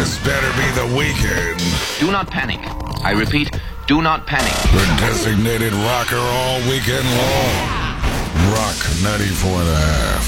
This better be the weekend. Do not panic. I repeat, do not panic. The designated rocker all weekend long. Rock 94.5.